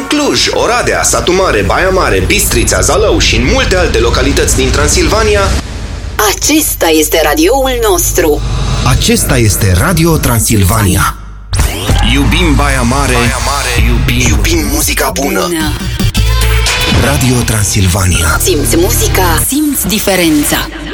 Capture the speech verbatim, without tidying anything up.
Cluj, Oradea, Satu Mare, Baia Mare, Bistrița, Zalău și în multe alte localități din Transilvania. Acesta este radioul nostru. Acesta este Radio Transilvania. Iubim Baia Mare, Baia Mare, iubim, iubim muzica bună. bună. Radio Transilvania. Simți muzica, simți diferența.